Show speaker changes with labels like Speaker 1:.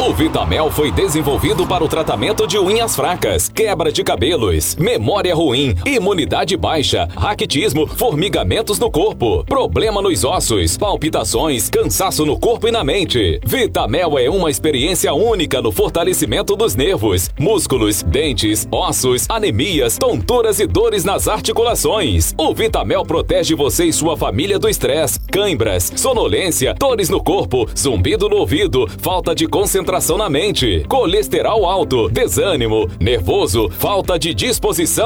Speaker 1: O Vitamel foi desenvolvido para o tratamento de unhas fracas, quebra de cabelos, memória ruim, imunidade baixa, raquitismo, formigamentos no corpo, problema nos ossos, palpitações, cansaço no corpo e na mente. Vitamel é uma experiência única no fortalecimento dos nervos, músculos, dentes, ossos, anemias, tonturas e dores nas articulações. O Vitamel protege você e sua família do estresse, cãibras, sonolência, dores no corpo, zumbido no ouvido, falta de concentração na mente, colesterol alto, desânimo, nervoso, falta de disposição